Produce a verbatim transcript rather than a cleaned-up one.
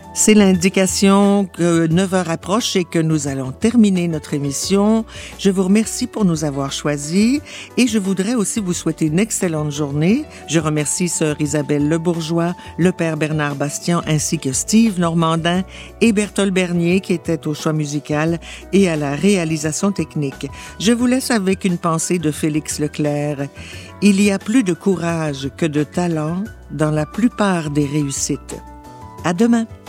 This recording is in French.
C'est l'indication que neuf heures approche et que nous allons terminer notre émission. Je vous remercie pour nous avoir choisis et je voudrais aussi vous souhaiter une excellente journée. Je remercie sœur Isabelle Lebourgeois, le père Bernard Bastian ainsi que Steve Normandin et Berthold Bernier qui étaient au choix musical et à la réalisation technique. Je vous laisse avec une pensée de Félix Leclerc. Il y a plus de courage que de talent dans la plupart des réussites. À demain!